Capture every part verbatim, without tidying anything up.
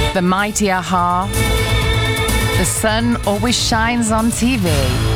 The mighty Aha. The sun always shines on T V.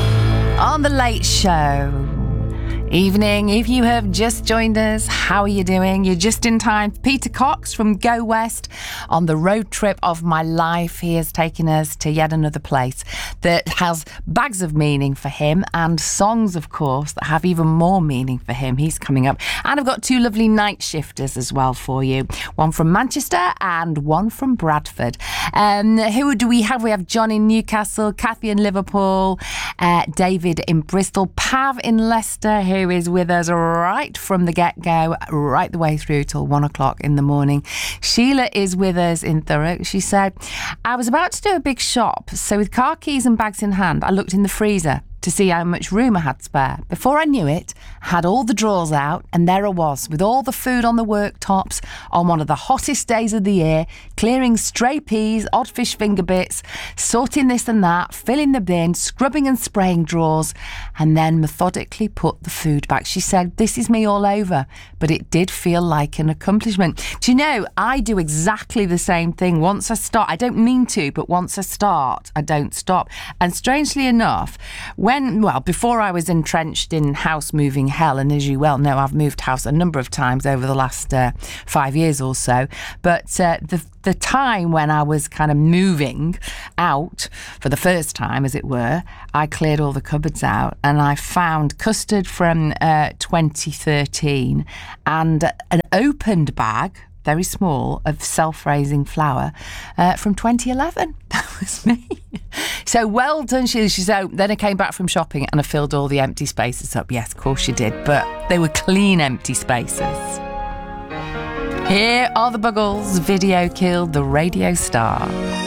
On The Late Show. Evening, if you have just joined us, how are you doing? You're just in time. Peter Cox from Go West on the road trip of my life. He has taken us to yet another place that has bags of meaning for him and songs, of course, that have even more meaning for him. He's coming up. And I've got two lovely night shifters as well for you. One from Manchester and one from Bradford. Um, who do we have? We have John in Newcastle, Kathy in Liverpool, uh, David in Bristol, Pav in Leicester, who is with us right from the get-go, right the way through till one o'clock in the morning. Sheila is with us in Thurrock. She said, I was about to do a big shop, so with car keys and bags in hand, I looked in the freezer to see how much room I had spare. Before I knew it, I had all the drawers out, and there I was, with all the food on the worktops on one of the hottest days of the year, clearing stray peas, odd fish finger bits, sorting this and that, filling the bin, scrubbing and spraying drawers, and then methodically put the food back. She said, this is me all over, but it did feel like an accomplishment. Do you know, I do exactly the same thing. Once I start, I don't mean to, but once I start, I don't stop. And strangely enough, when When, well, before I was entrenched in house moving hell, and as you well know, I've moved house a number of times over the last uh, five years or so, but uh, the the time when I was kind of moving out for the first time, as it were, I cleared all the cupboards out and I found custard from uh, twenty thirteen and an opened bag, very small, of self-raising flour uh, from twenty eleven. That was me. So well done, Sheila. She said, then I came back from shopping and I filled all the empty spaces up. Yes, of course you did, but they were clean empty spaces. Here are the Buggles. Video killed the radio star.